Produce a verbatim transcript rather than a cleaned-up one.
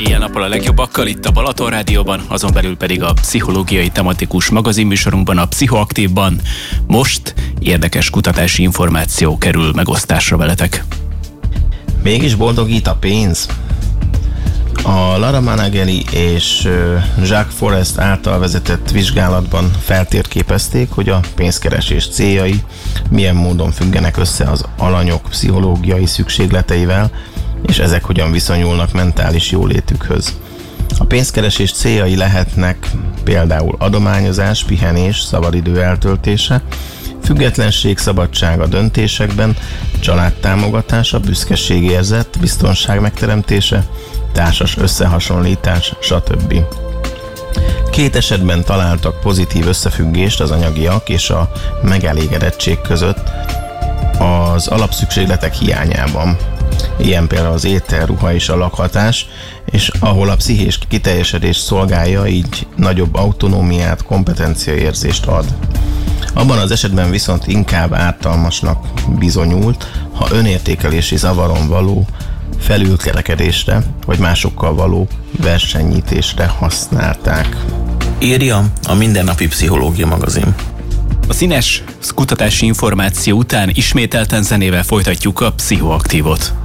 Ilyen nappal a legjobbakkal itt a Balaton Rádióban, azon belül pedig a pszichológiai tematikus magazinműsorunkban, a Pszichoaktívban. Most érdekes kutatási információ kerül megosztásra veletek. Mégis boldogít a pénz? A Lara Manageli és Jacques Forest által vezetett vizsgálatban feltérképezték, hogy a pénzkeresés céljai milyen módon függenek össze az alanyok pszichológiai szükségleteivel, és ezek hogyan viszonyulnak mentális jólétükhöz. A pénzkeresés céljai lehetnek például adományozás, pihenés, szabadidő eltöltése, függetlenség, szabadság a döntésekben, családtámogatása, büszkeségérzet, biztonság megteremtése, társas összehasonlítás, stb. Két esetben találtak pozitív összefüggést az anyagiak és a megelégedettség között az alapszükségletek hiányában. Ilyen például az étel, ruha és a lakhatás, és ahol a pszichés kiteljesedés szolgálja, így nagyobb autonómiát, kompetenciaérzést ad. Abban az esetben viszont inkább ártalmasnak bizonyult, ha önértékelési zavaron való felülkerekedésre, vagy másokkal való versennyítésre használták. Írja a Mindennapi Pszichológia magazin. A színes kutatási információ után ismételten zenével folytatjuk a Pszichoaktívot.